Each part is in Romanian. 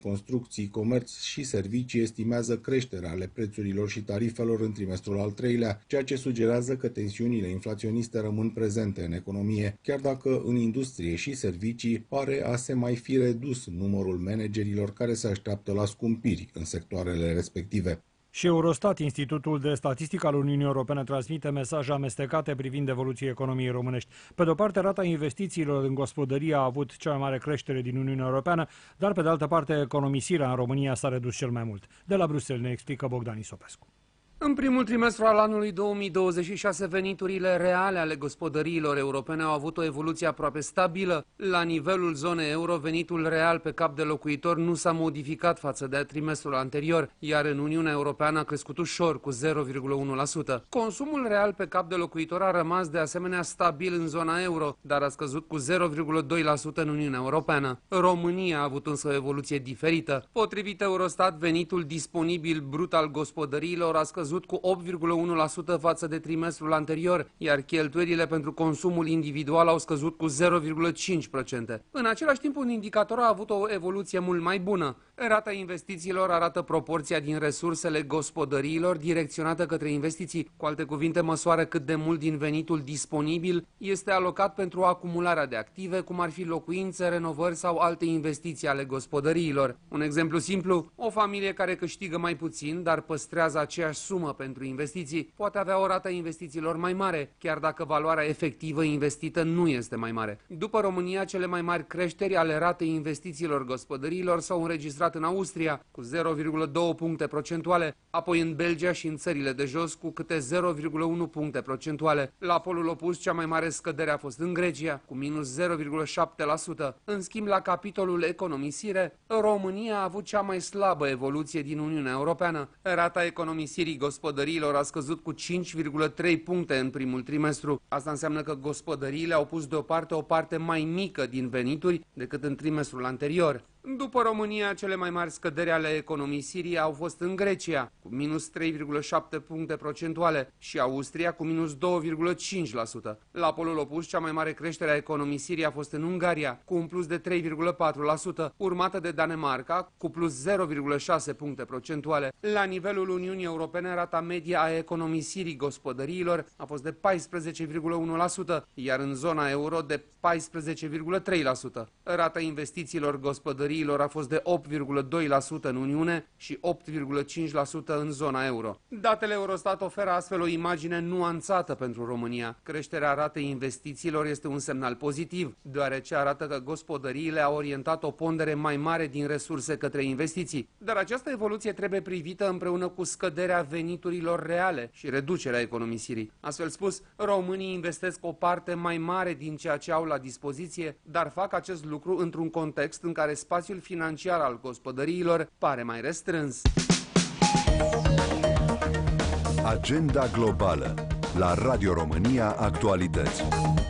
Construcții, comerț și servicii estimează creșterea ale prețurilor și tarifelor în trimestrul al treilea, ceea ce sugerează că tensiunile inflaționiste rămân prezente în economie, chiar dacă în industrie și servicii pare a se mai fi redus numărul managerilor care se așteaptă la scumpiri în sectoarele respective. Și Eurostat, Institutul de Statistică al Uniunii Europene, transmite mesaje amestecate privind evoluția economiei românești. Pe de-o parte, rata investițiilor în gospodărie a avut cea mai mare creștere din Uniunea Europeană, dar pe de altă parte, economisirea în România s-a redus cel mai mult. De la Bruxelles ne explică Bogdan Isopescu. În primul trimestru al anului 2026, veniturile reale ale gospodăriilor europene au avut o evoluție aproape stabilă. La nivelul zonei euro, venitul real pe cap de locuitor nu s-a modificat față de trimestrul anterior, iar în Uniunea Europeană a crescut ușor, cu 0,1%. Consumul real pe cap de locuitor a rămas de asemenea stabil în zona euro, dar a scăzut cu 0,2% în Uniunea Europeană. România a avut însă o evoluție diferită. Potrivit Eurostat, venitul disponibil brut al gospodăriilor a scăzut cu 8,1% față de trimestrul anterior, iar cheltuielile pentru consumul individual au scăzut cu 0,5%. În același timp, un indicator a avut o evoluție mult mai bună. Rata investițiilor arată proporția din resursele gospodăriilor direcționată către investiții. Cu alte cuvinte, măsoară cât de mult din venitul disponibil este alocat pentru acumularea de active, cum ar fi locuințe, renovări sau alte investiții ale gospodăriilor. Un exemplu simplu, o familie care câștigă mai puțin, dar păstrează aceeași sumă pentru investiții, poate avea o rată a investițiilor mai mare, chiar dacă valoarea efectivă investită nu este mai mare. După România, cele mai mari creșteri ale ratei investițiilor gospodăriilor s-au înregistrat în Austria, cu 0,2 puncte procentuale, apoi în Belgia și în țările de jos, cu câte 0,1 puncte procentuale. La polul opus, cea mai mare scădere a fost în Grecia, cu minus 0,7%. În schimb, la capitolul economisire, România a avut cea mai slabă evoluție din Uniunea Europeană. Rata economisirii gospodăriilor a scăzut cu 5,3 puncte în primul trimestru. Asta înseamnă că gospodăriile au pus deoparte o parte mai mică din venituri decât în trimestrul anterior. După România, cele mai mari scăderi ale economisirii au fost în Grecia, cu minus 3,7 puncte procentuale, și Austria, cu minus 2,5%. La polul opus, cea mai mare creștere a economisirii a fost în Ungaria, cu un plus de 3,4%, urmată de Danemarca, cu plus 0,6 puncte procentuale. La nivelul Uniunii Europene, rata medie a economisirii gospodăriilor a fost de 14,1%, iar în zona euro de 14,3%. Rata investițiilor gospodăriilor a fost de 8,2% în Uniune și 8,5% în zona euro. Datele Eurostat oferă astfel o imagine nuanțată pentru România. Creșterea ratei investițiilor este un semnal pozitiv, deoarece arată că gospodăriile au orientat o pondere mai mare din resurse către investiții. Dar această evoluție trebuie privită împreună cu scăderea veniturilor reale și reducerea economisirii. Astfel spus, românii investesc o parte mai mare din ceea ce au la dispoziție, dar fac acest lucru într-un context în care spațiul financiar al gospodăriilor pare mai restrâns. Agenda globală la Radio România Actualități.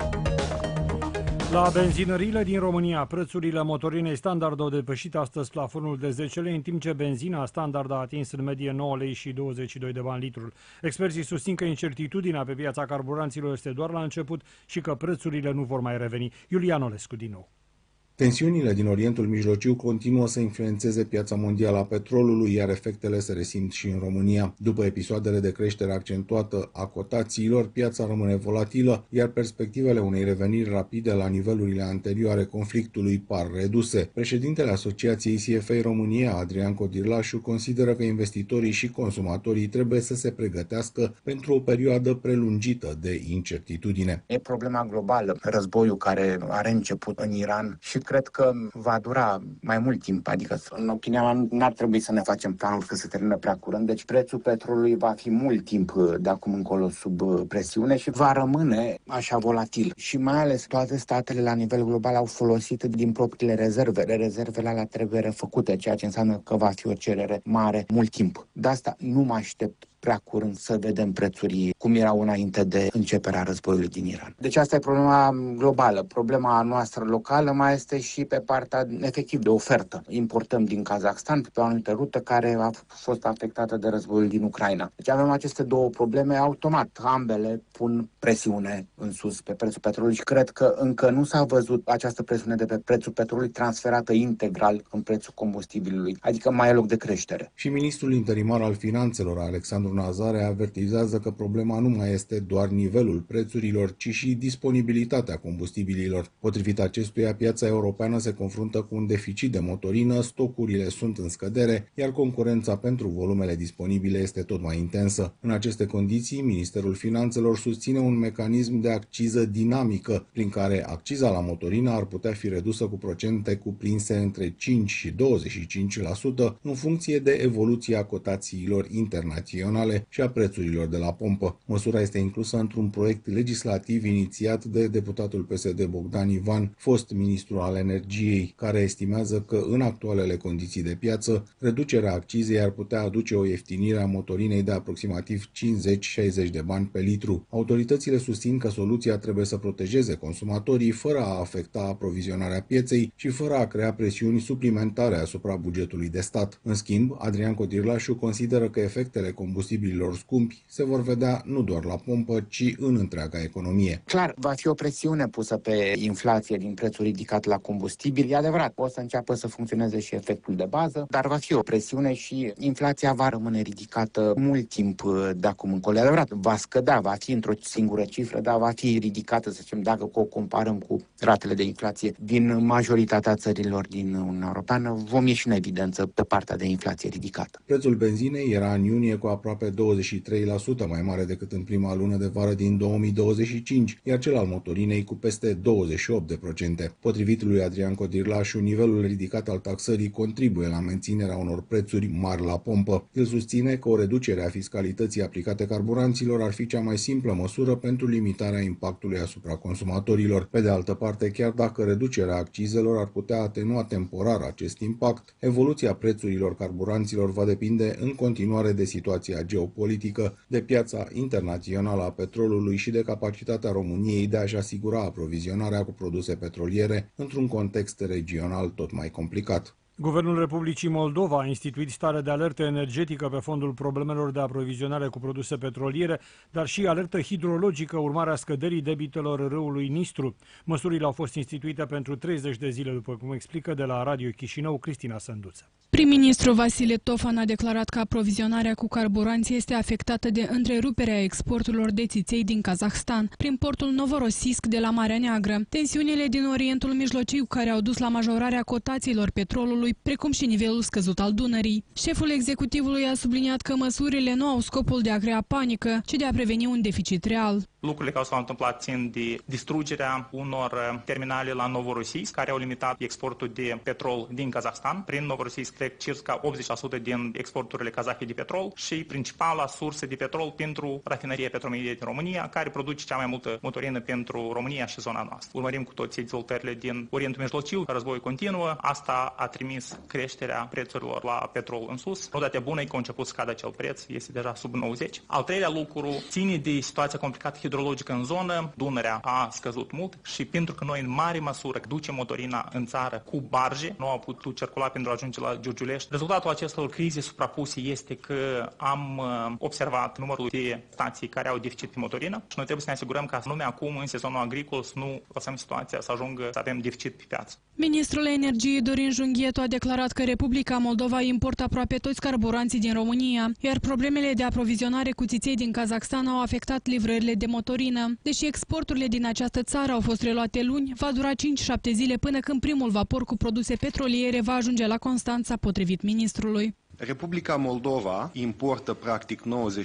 La benzinăriile din România, prețurile motorinei standard au depășit astăzi plafonul de 10 lei, în timp ce benzina standard a atins în medie 9 lei și 22 de bani litrul. Experții susțin că incertitudinea pe piața carburanților este doar la început și că prețurile nu vor mai reveni. Iulian Olescu din nou. Tensiunile din Orientul Mijlociu continuă să influențeze piața mondială a petrolului, iar efectele se resimt și în România. După episoadele de creștere accentuată a cotațiilor, piața rămâne volatilă, iar perspectivele unei reveniri rapide la nivelurile anterioare conflictului par reduse. Președintele Asociației CFA România, Adrian Codirlașu, consideră că investitorii și consumatorii trebuie să se pregătească pentru o perioadă prelungită de incertitudine. E problema globală, războiul care are început în Iran și cred că va dura mai mult timp, adică în opinia mea n-ar trebui să ne facem planuri că se termină prea curând, deci prețul petrolului va fi mult timp de acum încolo sub presiune și va rămâne așa volatil. Și mai ales toate statele la nivel global au folosit din propriile rezerve. Rezervele alea trebuie refăcute, ceea ce înseamnă că va fi o cerere mare mult timp. De asta nu mă aștept prea curând să vedem prețuri cum erau înainte de începerea războiului din Iran. Deci asta e problema globală. Problema noastră locală mai este și pe partea efectiv de ofertă. Importăm din Kazakhstan pe o anumită rută care a fost afectată de războiul din Ucraina. Deci avem aceste două probleme, automat ambele pun presiune în sus pe prețul petrolului și cred că încă nu s-a văzut această presiune de pe prețul petrolului transferată integral în prețul combustibilului, adică mai e loc de creștere. Și ministrul interimar al finanțelor, Alexandru Nazare, avertizează că problema nu mai este doar nivelul prețurilor, ci și disponibilitatea combustibililor. Potrivit acestuia, piața europeană se confruntă cu un deficit de motorină, stocurile sunt în scădere, iar concurența pentru volumele disponibile este tot mai intensă. În aceste condiții, Ministerul Finanțelor susține un mecanism de acciză dinamică, prin care acciza la motorină ar putea fi redusă cu procente cuprinse între 5 și 25% în funcție de evoluția cotațiilor internaționale și a prețurilor de la pompă. Măsura este inclusă într-un proiect legislativ inițiat de deputatul PSD Bogdan Ivan, fost ministru al energiei, care estimează că în actualele condiții de piață, reducerea accizei ar putea aduce o ieftinire a motorinei de aproximativ 50-60 de bani pe litru. Autoritățile susțin că soluția trebuie să protejeze consumatorii fără a afecta aprovizionarea pieței și fără a crea presiuni suplimentare asupra bugetului de stat. În schimb, Adrian Codirlașu consideră că efectele combustibililor scumpi se vor vedea nu doar la pompă, ci în întreaga economie. Clar, va fi o presiune pusă pe inflație din prețul ridicat la combustibil. E adevărat, o să înceapă să funcționeze și efectul de bază, dar va fi o presiune și inflația va rămâne ridicată mult timp de acum încolo. E adevărat, va scădea, va fi într-o singură cifră, dar va fi ridicată, să zicem, dacă o comparăm cu ratele de inflație din majoritatea țărilor din Uniunea Europeană, vom ieși în evidență pe partea de inflație ridicată. Prețul benzinei era în iunie cu aproape 23% mai mare decât în prima lună de vară din 2025, iar cel al motorinei cu peste 28%. Potrivit lui Adrian Codirlașu, nivelul ridicat al taxării contribuie la menținerea unor prețuri mari la pompă. El susține că o reducere a fiscalității aplicate carburanților ar fi cea mai simplă măsură pentru limitarea impactului asupra consumatorilor. Pe de altă parte, chiar dacă reducerea accizelor ar putea atenua temporar acest impact, evoluția prețurilor carburanților va depinde în continuare de situația geopolitică, de piața internațională a petrolului și de capacitatea României de a-și asigura aprovizionarea cu produse petroliere într-un context regional tot mai complicat. Guvernul Republicii Moldova a instituit stare de alertă energetică pe fondul problemelor de aprovizionare cu produse petroliere, dar și alertă hidrologică urmarea scăderii debitelor râului Nistru. Măsurile au fost instituite pentru 30 de zile, după cum explică de la Radio Chișinău Cristina Sânduță. Prim-ministru Vasile Tofan a declarat că aprovizionarea cu carburanți este afectată de întreruperea exporturilor de țiței din Kazahstan prin portul Novorossiysk de la Marea Neagră. Tensiunile din Orientul Mijlociu care au dus la majorarea cotațiilor petrolului, precum și nivelul scăzut al Dunării. Șeful executivului a subliniat că măsurile nu au scopul de a crea panică, ci de a preveni un deficit real. Lucrurile care s-au întâmplat țin de distrugerea unor terminale la Novorossiysk, care au limitat exportul de petrol din Kazahstan. Prin Novorossiysk trec circa 80% din exporturile kazahe de petrol și principala sursă de petrol pentru rafineria Petromedia din România, care produce cea mai multă motorină pentru România și zona noastră. Urmărim cu toții dezvoltările din Orientul Mijlociu, războiul continuă. Asta a trimis creșterea prețurilor la petrol în sus. Notatea bună e că a început să scadă acel preț, este deja sub 90. Al treilea lucru ține de situația complicată hidrologică în zonă. Dunărea a scăzut mult și pentru că noi în mare măsură ducem motorina în țară cu barge, nu au putut circula pentru a ajunge la Giurgiulești. Rezultatul acestor crize suprapuse este că am observat numărul de stații care au deficit de motorină și noi trebuie să ne asigurăm că anume acum în sezonul agricol să nu lăsăm situația să ajungă să avem deficit pe piață. Ministrul Energiei Dorin Junghetu a declarat că Republica Moldova importă aproape toți carburanții din România, iar problemele de aprovizionare cu țiței din Kazakhstan au afectat livrările de motorină. Deși exporturile din această țară au fost reluate luni, va dura 5-7 zile până când primul vapor cu produse petroliere va ajunge la Constanța, potrivit ministrului. Republica Moldova importă practic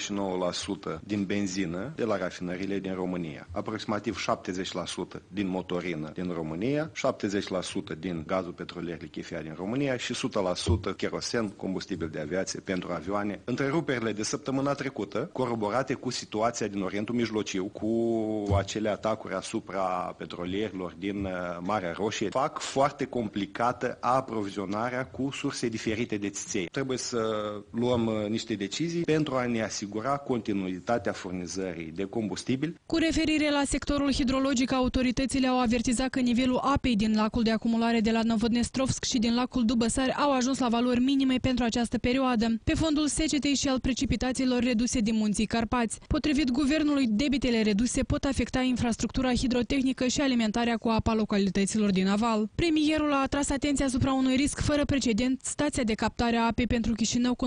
99% din benzină de la rafinările din România, aproximativ 70% din motorină din România, 70% din gazul petrolier lichefiat din România și 100% kerosen, combustibil de aviație pentru avioane. Întreruperile de săptămâna trecută, coroborate cu situația din Orientul Mijlociu, cu acele atacuri asupra petrolierilor din Marea Roșie, fac foarte complicată aprovizionarea cu surse diferite de țiței. Trebuie să să luăm niște decizii pentru a ne asigura continuitatea furnizării de combustibil. Cu referire la sectorul hidrologic, autoritățile au avertizat că nivelul apei din lacul de acumulare de la Novodnestrovsk și din lacul Dubăsari au ajuns la valori minime pentru această perioadă, pe fondul secetei și al precipitațiilor reduse din Munții Carpați. Potrivit guvernului, debitele reduse pot afecta infrastructura hidrotehnică și alimentarea cu apa localităților din aval. Premierul a atras atenția asupra unui risc fără precedent. Stația de captare a apei pentru Chișinău